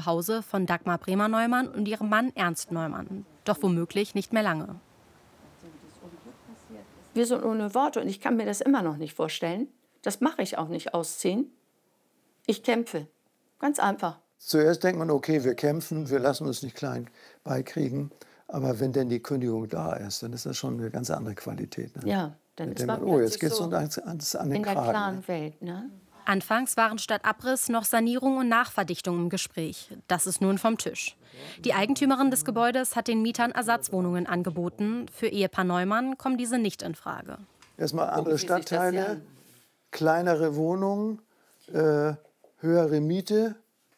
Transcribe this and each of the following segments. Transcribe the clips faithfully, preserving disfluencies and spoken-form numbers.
Zuhause von Dagmar Bremer-Neumann und ihrem Mann Ernst Neumann. Doch womöglich nicht mehr lange. Wir sind ohne Worte und ich kann mir das immer noch nicht vorstellen. Das mache ich auch nicht, ausziehen. Ich kämpfe. Ganz einfach. Zuerst denkt man, okay, wir kämpfen, wir lassen uns nicht klein beikriegen. Aber wenn denn die Kündigung da ist, dann ist das schon eine ganz andere Qualität. Ne? Ja, dann ist man oh, jetzt geht's so uns ans, ans, an den in der Kragen. klaren Welt. Ne? Anfangs waren statt Abriss noch Sanierung und Nachverdichtung im Gespräch. Das ist nun vom Tisch. Die Eigentümerin des Gebäudes hat den Mietern Ersatzwohnungen angeboten. Für Ehepaar Neumann kommen diese nicht in Frage. Erstmal andere Stadtteile, kleinere Wohnungen, äh, höhere Miete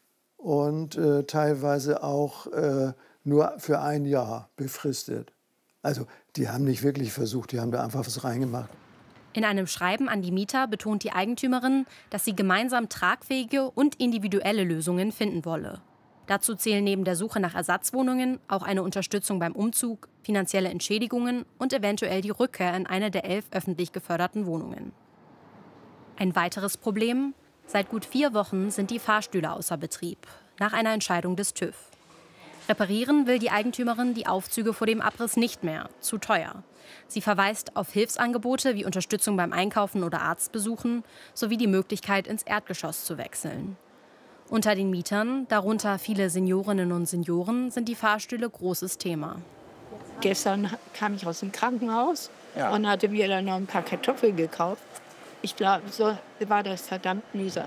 und äh, teilweise auch äh, nur für ein Jahr befristet. Also die haben nicht wirklich versucht, die haben da einfach was reingemacht. In einem Schreiben an die Mieter betont die Eigentümerin, dass sie gemeinsam tragfähige und individuelle Lösungen finden wolle. Dazu zählen neben der Suche nach Ersatzwohnungen auch eine Unterstützung beim Umzug, finanzielle Entschädigungen und eventuell die Rückkehr in eine der elf öffentlich geförderten Wohnungen. Ein weiteres Problem: Seit gut vier Wochen sind die Fahrstühle außer Betrieb, nach einer Entscheidung des TÜV. Reparieren will die Eigentümerin die Aufzüge vor dem Abriss nicht mehr, zu teuer. Sie verweist auf Hilfsangebote wie Unterstützung beim Einkaufen oder Arztbesuchen sowie die Möglichkeit, ins Erdgeschoss zu wechseln. Unter den Mietern, darunter viele Seniorinnen und Senioren, sind die Fahrstühle großes Thema. Gestern kam ich aus dem Krankenhaus Ja. und hatte mir dann noch ein paar Kartoffeln gekauft. Ich glaube, so war das verdammt mühsam.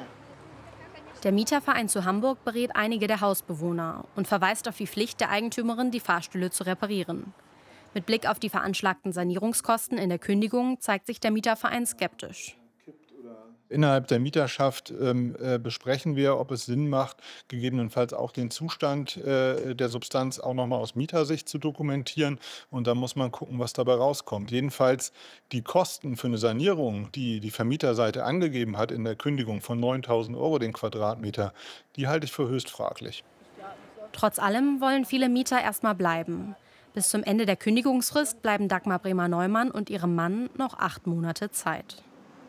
Der Mieterverein zu Hamburg berät einige der Hausbewohner und verweist auf die Pflicht der Eigentümerin, die Fahrstühle zu reparieren. Mit Blick auf die veranschlagten Sanierungskosten in der Kündigung zeigt sich der Mieterverein skeptisch. Innerhalb der Mieterschaft ähm, äh, besprechen wir, ob es Sinn macht, gegebenenfalls auch den Zustand äh, der Substanz auch noch mal aus Mietersicht zu dokumentieren. Und da muss man gucken, was dabei rauskommt. Jedenfalls die Kosten für eine Sanierung, die die Vermieterseite angegeben hat in der Kündigung von neuntausend Euro den Quadratmeter, die halte ich für höchst fraglich. Trotz allem wollen viele Mieter erst mal bleiben. Bis zum Ende der Kündigungsfrist bleiben Dagmar Bremer-Neumann und ihrem Mann noch acht Monate Zeit.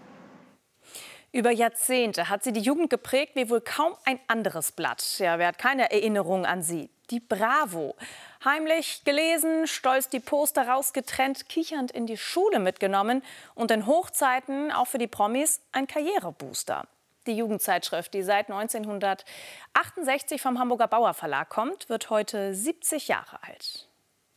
Über Jahrzehnte hat sie die Jugend geprägt wie wohl kaum ein anderes Blatt. Ja, wer hat keine Erinnerung an sie? Die Bravo. Heimlich gelesen, stolz die Poster rausgetrennt, kichernd in die Schule mitgenommen und in Hochzeiten auch für die Promis ein Karrierebooster. Die Jugendzeitschrift, die seit neunzehnhundertachtundsechzig vom Hamburger Bauer Verlag kommt, wird heute siebzig Jahre alt.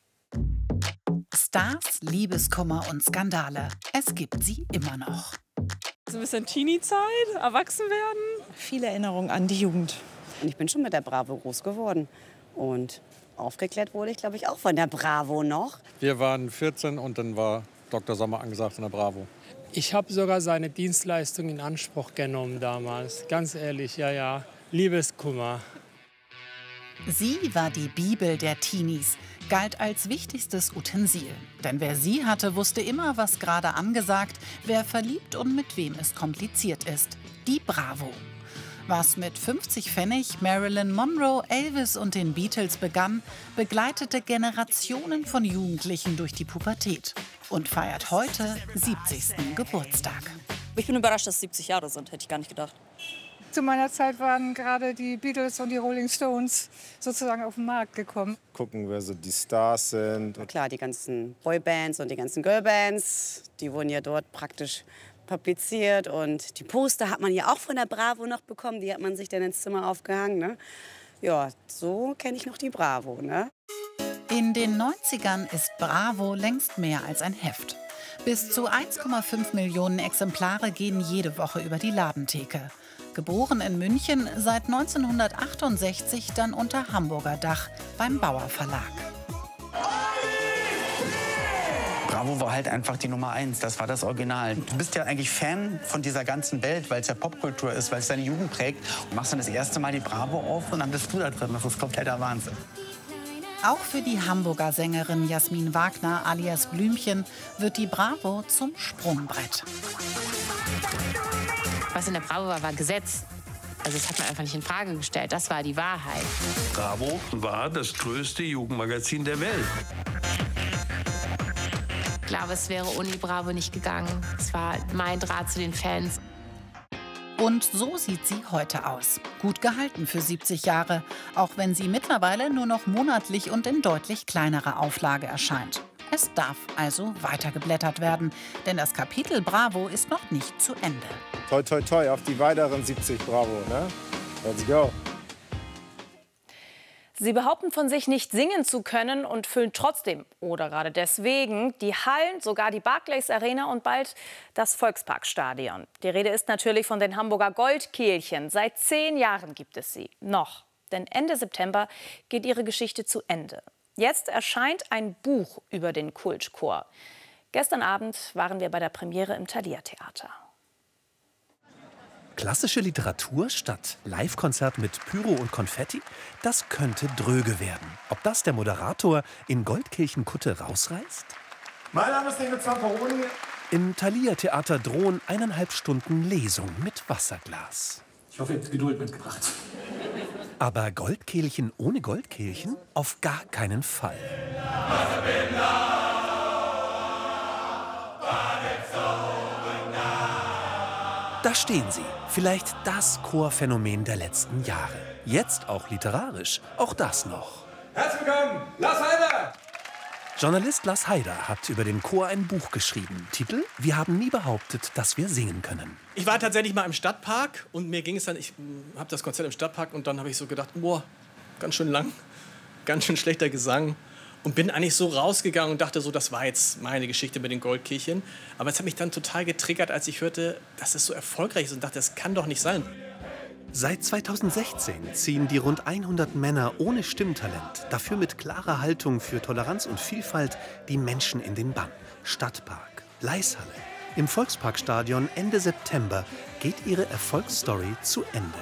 Stars, Liebeskummer und Skandale. Es gibt sie immer noch. So ein bisschen Teenie-Zeit, erwachsen werden. Viele Erinnerungen an die Jugend. Und ich bin schon mit der Bravo groß geworden. Und aufgeklärt wurde ich, glaube ich, auch von der Bravo noch. Wir waren vierzehn und dann war Doktor Sommer angesagt in der Bravo. Ich habe sogar seine Dienstleistung in Anspruch genommen damals. Ganz ehrlich, ja, ja. Liebeskummer. Sie war die Bibel der Teenies, galt als wichtigstes Utensil. Denn wer sie hatte, wusste immer, was gerade angesagt, wer verliebt und mit wem es kompliziert ist. Die Bravo. Was mit fünfzig Pfennig, Marilyn Monroe, Elvis und den Beatles begann, begleitete Generationen von Jugendlichen durch die Pubertät und feiert heute siebzigsten Geburtstag. Ich bin überrascht, dass es siebzig Jahre sind, hätte ich gar nicht gedacht. Zu meiner Zeit waren gerade die Beatles und die Rolling Stones sozusagen auf den Markt gekommen. Gucken, wer so die Stars sind. Na klar, die ganzen Boybands und die ganzen Girlbands, die wurden ja dort praktisch publiziert. Und die Poster hat man ja auch von der Bravo noch bekommen. Die hat man sich dann ins Zimmer aufgehangen. Ne? Ja, so kenne ich noch die Bravo. Ne? In den neunzigern ist Bravo längst mehr als ein Heft. Bis zu eins Komma fünf Millionen Exemplare gehen jede Woche über die Ladentheke. Geboren in München, seit neunzehnhundertachtundsechzig dann unter Hamburger Dach beim Bauer Verlag. Bravo war halt einfach die Nummer eins, das war das Original. Du bist ja eigentlich Fan von dieser ganzen Welt, weil es ja Popkultur ist, weil es deine Jugend prägt. Du machst dann das erste Mal die Bravo auf und dann bist du da drin. Das ist kompletter Wahnsinn. Auch für die Hamburger Sängerin Jasmin Wagner alias Blümchen wird die Bravo zum Sprungbrett. Was in der Bravo war, war Gesetz. Also das hat man einfach nicht in Frage gestellt. Das war die Wahrheit. Bravo war das größte Jugendmagazin der Welt. Ich glaube, es wäre ohne die Bravo nicht gegangen. Es war mein Draht zu den Fans. Und so sieht sie heute aus. Gut gehalten für siebzig Jahre, auch wenn sie mittlerweile nur noch monatlich und in deutlich kleinerer Auflage erscheint. Es darf also weitergeblättert werden, denn das Kapitel Bravo ist noch nicht zu Ende. Toi, toi, toi auf die weiteren siebzig Bravo, ne? Let's go. Sie behaupten von sich nicht singen zu können und füllen trotzdem oder gerade deswegen die Hallen, sogar die Barclays Arena und bald das Volksparkstadion. Die Rede ist natürlich von den Hamburger Goldkehlchen. Seit zehn Jahren gibt es sie. Noch. Denn Ende September geht ihre Geschichte zu Ende. Jetzt erscheint ein Buch über den Kultchor. Gestern Abend waren wir bei der Premiere im Thalia Theater. Klassische Literatur statt Live-Konzert mit Pyro und Konfetti? Das könnte dröge werden. Ob das der Moderator in Goldkehlchen-Kutte rausreißt? Mein Name ist Ingo Zamperoni. Im Thalia Theater drohen eineinhalb Stunden Lesung mit Wasserglas. Ich hoffe, ihr habt Geduld mitgebracht. Aber Goldkehlchen ohne Goldkehlchen? Auf gar keinen Fall. Da stehen sie. Vielleicht das Chorphänomen der letzten Jahre. Jetzt auch literarisch. Auch das noch. Herzlich willkommen, Lars Heider! Journalist Lars Heider hat über den Chor ein Buch geschrieben. Titel: Wir haben nie behauptet, dass wir singen können. Ich war tatsächlich mal im Stadtpark und mir ging es dann, ich habe das Konzert im Stadtpark und dann habe ich so gedacht, boah, ganz schön lang, ganz schön schlechter Gesang. Und bin eigentlich so rausgegangen und dachte so, das war jetzt meine Geschichte mit den Goldkehlchen. Aber es hat mich dann total getriggert, als ich hörte, dass es so erfolgreich ist und dachte, das kann doch nicht sein. Seit zweitausendsechzehn ziehen die rund hundert Männer ohne Stimmtalent, dafür mit klarer Haltung für Toleranz und Vielfalt, die Menschen in den Bann. Stadtpark, Leishalle. Im Volksparkstadion Ende September geht ihre Erfolgsstory zu Ende.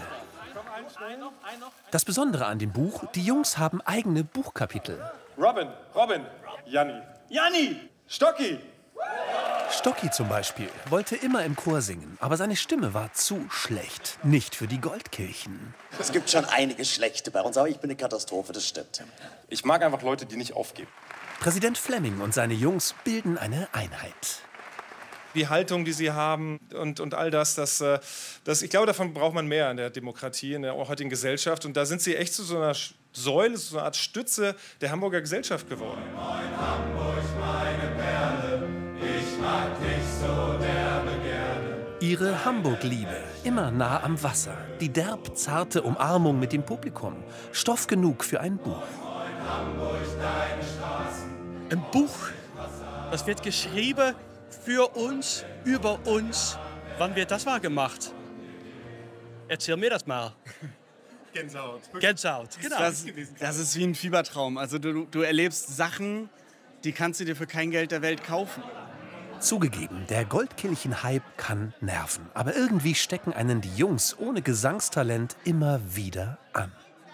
Das Besondere an dem Buch, die Jungs haben eigene Buchkapitel. Robin, Robin, Janni. Janni! Stocki! Stocki zum Beispiel wollte immer im Chor singen, aber seine Stimme war zu schlecht. Nicht für die Goldkehlchen. Es gibt schon einige schlechte bei uns, aber ich bin eine Katastrophe, das stimmt. Ich mag einfach Leute, die nicht aufgeben. Präsident Flemming und seine Jungs bilden eine Einheit. Die Haltung, die sie haben und, und all das, das, das, ich glaube, davon braucht man mehr in der Demokratie, in der heutigen Gesellschaft. Und da sind sie echt zu so einer Säule, so eine Art Stütze der Hamburger Gesellschaft geworden. Moin Hamburg, meine Perle, ich mag dich so derbe gerne. Ihre Hamburg-Liebe, immer nah am Wasser. Die derb zarte Umarmung mit dem Publikum. Stoff genug für ein Buch. Moin Hamburg, deine Straßen. Ein Buch, das wird geschrieben für uns, über uns. Wann wird das mal gemacht? Erzähl mir das mal. Gänsehaut. Gänsehaut, genau. Das, das ist wie ein Fiebertraum. Also du, du erlebst Sachen, die kannst du dir für kein Geld der Welt kaufen. Zugegeben, der Goldkehlchen-Hype kann nerven. Aber irgendwie stecken einen die Jungs ohne Gesangstalent immer wieder an.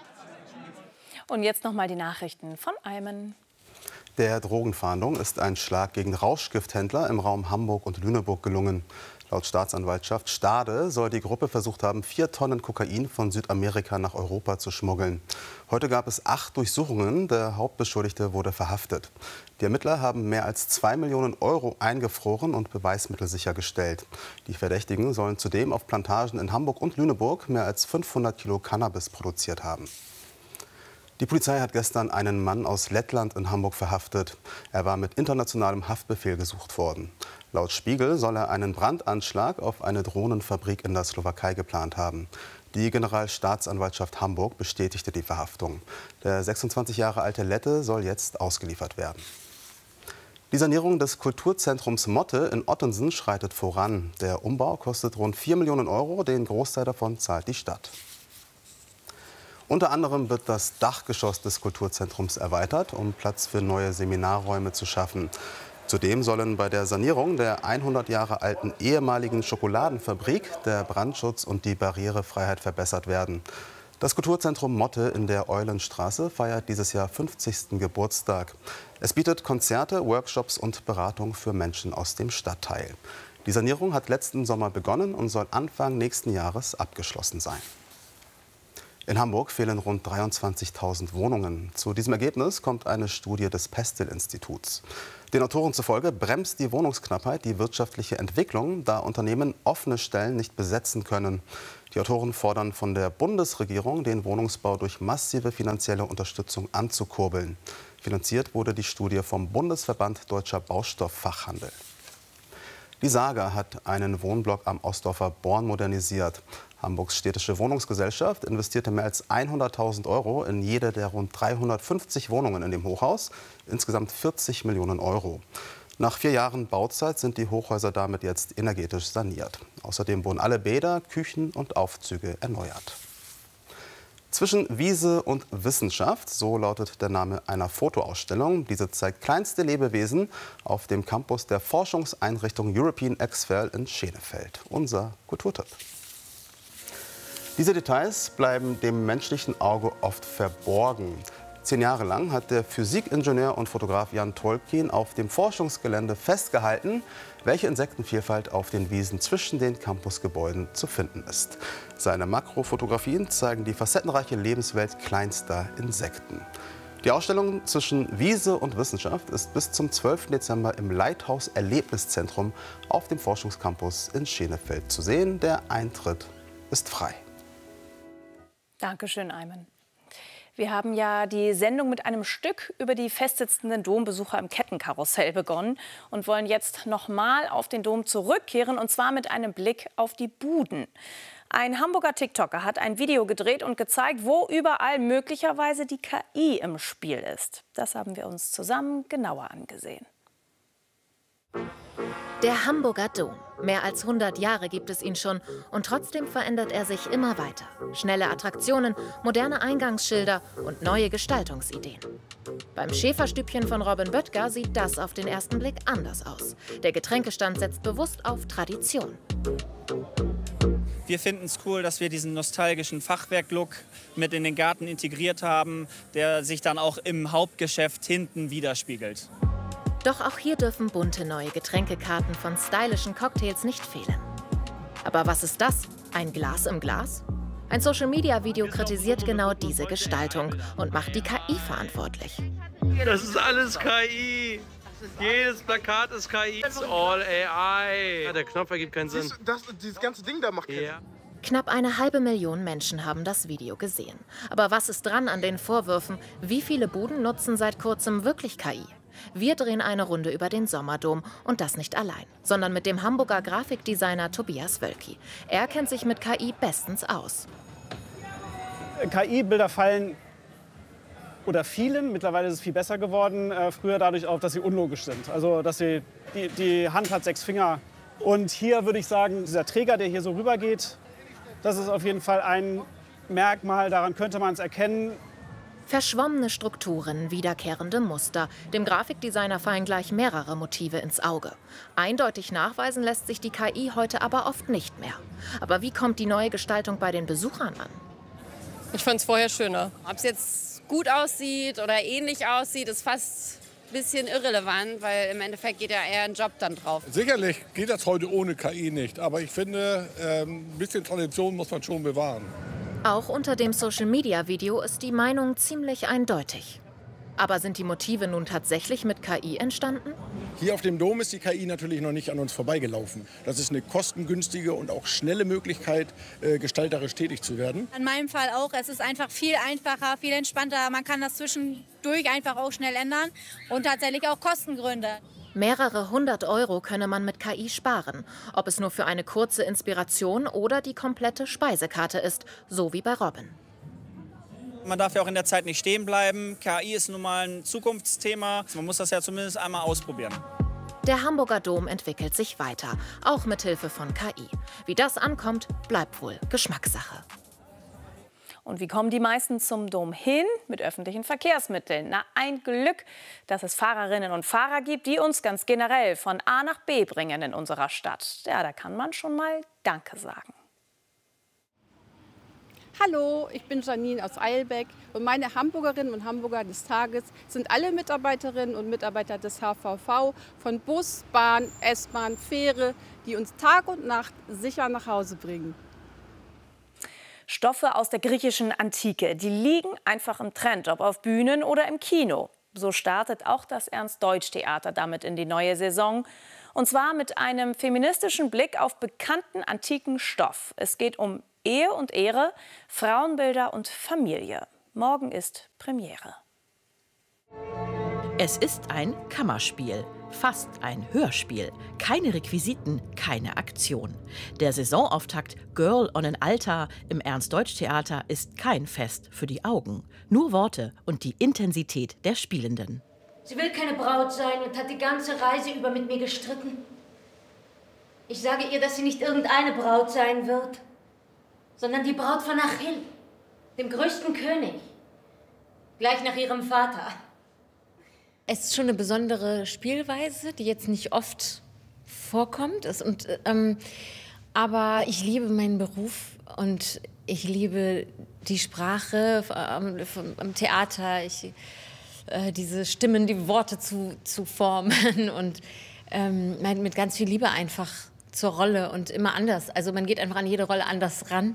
Und jetzt noch mal die Nachrichten von Ayman. Der Drogenfahndung ist ein Schlag gegen Rauschgifthändler im Raum Hamburg und Lüneburg gelungen. Laut Staatsanwaltschaft Stade soll die Gruppe versucht haben, vier Tonnen Kokain von Südamerika nach Europa zu schmuggeln. Heute gab es acht Durchsuchungen. Der Hauptbeschuldigte wurde verhaftet. Die Ermittler haben mehr als zwei Millionen Euro eingefroren und Beweismittel sichergestellt. Die Verdächtigen sollen zudem auf Plantagen in Hamburg und Lüneburg mehr als fünfhundert Kilo Cannabis produziert haben. Die Polizei hat gestern einen Mann aus Lettland in Hamburg verhaftet. Er war mit internationalem Haftbefehl gesucht worden. Laut Spiegel soll er einen Brandanschlag auf eine Drohnenfabrik in der Slowakei geplant haben. Die Generalstaatsanwaltschaft Hamburg bestätigte die Verhaftung. Der sechsundzwanzig Jahre alte Lette soll jetzt ausgeliefert werden. Die Sanierung des Kulturzentrums Motte in Ottensen schreitet voran. Der Umbau kostet rund vier Millionen Euro. Den Großteil davon zahlt die Stadt. Unter anderem wird das Dachgeschoss des Kulturzentrums erweitert, um Platz für neue Seminarräume zu schaffen. Zudem sollen bei der Sanierung der hundert Jahre alten ehemaligen Schokoladenfabrik der Brandschutz und die Barrierefreiheit verbessert werden. Das Kulturzentrum Motte in der Eulenstraße feiert dieses Jahr fünfzigsten Geburtstag. Es bietet Konzerte, Workshops und Beratung für Menschen aus dem Stadtteil. Die Sanierung hat letzten Sommer begonnen und soll Anfang nächsten Jahres abgeschlossen sein. In Hamburg fehlen rund dreiundzwanzigtausend Wohnungen. Zu diesem Ergebnis kommt eine Studie des Pestel-Instituts. Den Autoren zufolge bremst die Wohnungsknappheit die wirtschaftliche Entwicklung, da Unternehmen offene Stellen nicht besetzen können. Die Autoren fordern von der Bundesregierung, den Wohnungsbau durch massive finanzielle Unterstützung anzukurbeln. Finanziert wurde die Studie vom Bundesverband Deutscher Baustofffachhandel. Die Saga hat einen Wohnblock am Ostdorfer Born modernisiert. Hamburgs städtische Wohnungsgesellschaft investierte mehr als hunderttausend Euro in jede der rund dreihundertfünfzig Wohnungen in dem Hochhaus, insgesamt vierzig Millionen Euro. Nach vier Jahren Bauzeit sind die Hochhäuser damit jetzt energetisch saniert. Außerdem wurden alle Bäder, Küchen und Aufzüge erneuert. Zwischen Wiese und Wissenschaft, so lautet der Name einer Fotoausstellung. Diese zeigt kleinste Lebewesen auf dem Campus der Forschungseinrichtung European Exfel in Schenefeld. Unser Kulturtipp. Diese Details bleiben dem menschlichen Auge oft verborgen. Zehn Jahre lang hat der Physikingenieur und Fotograf Jan Tolkien auf dem Forschungsgelände festgehalten, welche Insektenvielfalt auf den Wiesen zwischen den Campusgebäuden zu finden ist. Seine Makrofotografien zeigen die facettenreiche Lebenswelt kleinster Insekten. Die Ausstellung zwischen Wiese und Wissenschaft ist bis zum zwölften Dezember im Lighthouse Erlebniszentrum auf dem Forschungscampus in Schenefeld zu sehen. Der Eintritt ist frei. Dankeschön, Ayman. Wir haben ja die Sendung mit einem Stück über die festsitzenden Dombesucher im Kettenkarussell begonnen und wollen jetzt noch mal auf den Dom zurückkehren, und zwar mit einem Blick auf die Buden. Ein Hamburger TikToker hat ein Video gedreht und gezeigt, wo überall möglicherweise die K I im Spiel ist. Das haben wir uns zusammen genauer angesehen. Der Hamburger Dom. Mehr als hundert Jahre gibt es ihn schon und trotzdem verändert er sich immer weiter. Schnelle Attraktionen, moderne Eingangsschilder und neue Gestaltungsideen. Beim Schäferstübchen von Robin Böttger sieht das auf den ersten Blick anders aus. Der Getränkestand setzt bewusst auf Tradition. Wir finden es cool, dass wir diesen nostalgischen Fachwerk-Look mit in den Garten integriert haben, der sich dann auch im Hauptgeschäft hinten widerspiegelt. Doch auch hier dürfen bunte neue Getränkekarten von stylischen Cocktails nicht fehlen. Aber was ist das? Ein Glas im Glas? Ein Social-Media-Video kritisiert genau diese Gestaltung und macht die K I verantwortlich. Das ist alles K I. Jedes Plakat ist K I. It's all A I. Ja, der Knopf ergibt keinen Sinn. Das, dieses ganze Ding da macht keinen Sinn. Ja. Knapp eine halbe Million Menschen haben das Video gesehen. Aber was ist dran an den Vorwürfen? Wie viele Buden nutzen seit kurzem wirklich K I? Wir drehen eine Runde über den Sommerdom und das nicht allein, sondern mit dem Hamburger Grafikdesigner Tobias Wölki. Er kennt sich mit K I bestens aus. K I-Bilder fallen oder vielen, mittlerweile ist es viel besser geworden, äh, früher dadurch auf, dass sie unlogisch sind. Also dass sie, die, die Hand hat sechs Finger. Und hier würde ich sagen, dieser Träger, der hier so rübergeht, das ist auf jeden Fall ein Merkmal, daran könnte man es erkennen. Verschwommene Strukturen, wiederkehrende Muster. Dem Grafikdesigner fallen gleich mehrere Motive ins Auge. Eindeutig nachweisen lässt sich die K I heute aber oft nicht mehr. Aber wie kommt die neue Gestaltung bei den Besuchern an? Ich fand es vorher schöner. Ob es jetzt gut aussieht oder ähnlich aussieht, ist fast ein bisschen irrelevant, weil im Endeffekt geht ja eher ein Job dann drauf. Sicherlich geht das heute ohne K I nicht, aber ich finde, ein bisschen Tradition muss man schon bewahren. Auch unter dem Social-Media-Video ist die Meinung ziemlich eindeutig. Aber sind die Motive nun tatsächlich mit K I entstanden? Hier auf dem Dom ist die K I natürlich noch nicht an uns vorbeigelaufen. Das ist eine kostengünstige und auch schnelle Möglichkeit, äh, gestalterisch tätig zu werden. In meinem Fall auch. Es ist einfach viel einfacher, viel entspannter. Man kann das zwischendurch einfach auch schnell ändern und tatsächlich auch Kostengründe. Mehrere hundert Euro könne man mit K I sparen, ob es nur für eine kurze Inspiration oder die komplette Speisekarte ist, so wie bei Robin. Man darf ja auch in der Zeit nicht stehen bleiben. K I ist nun mal ein Zukunftsthema. Man muss das ja zumindest einmal ausprobieren. Der Hamburger Dom entwickelt sich weiter, auch mit Hilfe von K I. Wie das ankommt, bleibt wohl Geschmackssache. Und wie kommen die meisten zum Dom hin? Mit öffentlichen Verkehrsmitteln. Na, ein Glück, dass es Fahrerinnen und Fahrer gibt, die uns ganz generell von A nach B bringen in unserer Stadt. Ja, da kann man schon mal Danke sagen. Hallo, ich bin Janine aus Eilbeck und meine Hamburgerinnen und Hamburger des Tages sind alle Mitarbeiterinnen und Mitarbeiter des H V V von Bus, Bahn, S-Bahn, Fähre, die uns Tag und Nacht sicher nach Hause bringen. Stoffe aus der griechischen Antike, die liegen einfach im Trend, ob auf Bühnen oder im Kino. So startet auch das Ernst-Deutsch-Theater damit in die neue Saison. Und zwar mit einem feministischen Blick auf bekannten antiken Stoff. Es geht um Ehe und Ehre, Frauenbilder und Familie. Morgen ist Premiere. Es ist ein Kammerspiel, fast ein Hörspiel. Keine Requisiten, keine Aktion. Der Saisonauftakt Girl on an Altar im Ernst-Deutsch-Theater ist kein Fest für die Augen. Nur Worte und die Intensität der Spielenden. Sie will keine Braut sein und hat die ganze Reise über mit mir gestritten. Ich sage ihr, dass sie nicht irgendeine Braut sein wird, sondern die Braut von Achill, dem größten König, gleich nach ihrem Vater. Es ist schon eine besondere Spielweise, die jetzt nicht oft vorkommt. Ist und, ähm, aber ich liebe meinen Beruf und ich liebe die Sprache am, am Theater. Ich, äh, diese Stimmen, die Worte zu, zu formen und ähm, mit ganz viel Liebe einfach zur Rolle und immer anders. Also man geht einfach an jede Rolle anders ran.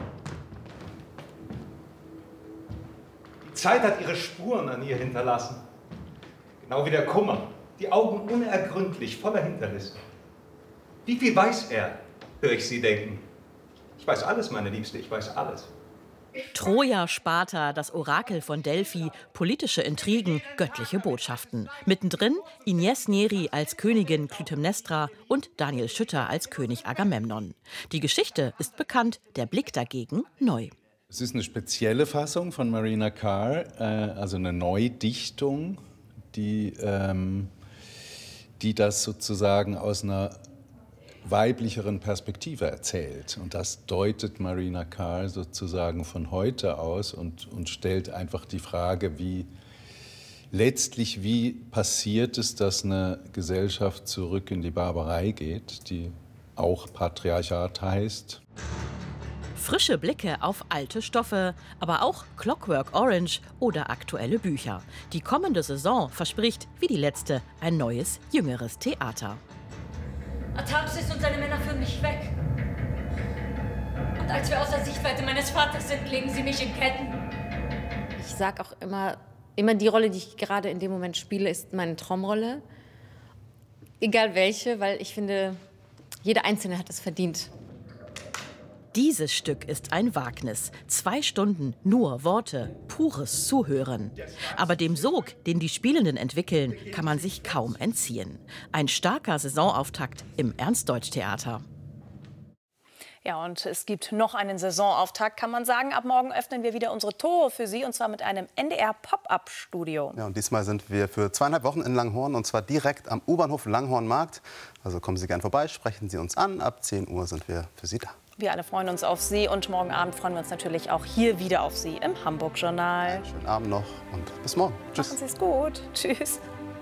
Die Zeit hat ihre Spuren an ihr hinterlassen. Genau wie der Kummer, die Augen unergründlich, voller Hinterlist. Wie viel weiß er, höre ich Sie denken. Ich weiß alles, meine Liebste, ich weiß alles. Troja, Sparta, das Orakel von Delphi, politische Intrigen, göttliche Botschaften. Mittendrin Ines Neri als Königin Clytemnestra und Daniel Schütter als König Agamemnon. Die Geschichte ist bekannt, der Blick dagegen neu. Es ist eine spezielle Fassung von Marina Carr, äh, also eine Neudichtung, die, ähm, die das sozusagen aus einer weiblicheren Perspektive erzählt. Und das deutet Marina Carr sozusagen von heute aus und, und stellt einfach die Frage, wie letztlich, wie passiert es, dass eine Gesellschaft zurück in die Barbarei geht, die auch Patriarchat heißt. Frische Blicke auf alte Stoffe, aber auch Clockwork Orange oder aktuelle Bücher. Die kommende Saison verspricht, wie die letzte, ein neues, jüngeres Theater. Ataxis und seine Männer führen mich weg. Und als wir außer Sichtweite meines Vaters sind, legen sie mich in Ketten. Ich sag auch immer, immer die Rolle, die ich gerade in dem Moment spiele, ist meine Traumrolle. Egal welche, weil ich finde, jeder Einzelne hat es verdient. Dieses Stück ist ein Wagnis. Zwei Stunden nur Worte, pures Zuhören. Aber dem Sog, den die Spielenden entwickeln, kann man sich kaum entziehen. Ein starker Saisonauftakt im Ernst-Deutsch-Theater. Ja, und es gibt noch einen Saisonauftakt, kann man sagen. Ab morgen öffnen wir wieder unsere Tore für Sie, und zwar mit einem N D R-Pop-Up-Studio. Ja, und diesmal sind wir für zweieinhalb Wochen in Langhorn, und zwar direkt am U-Bahnhof Langhornmarkt. Also kommen Sie gern vorbei, sprechen Sie uns an. Ab zehn Uhr sind wir für Sie da. Wir alle freuen uns auf Sie, und morgen Abend freuen wir uns natürlich auch hier wieder auf Sie im Hamburg-Journal. Schönen Abend noch und bis morgen. Tschüss. Machen Sie es gut. Tschüss.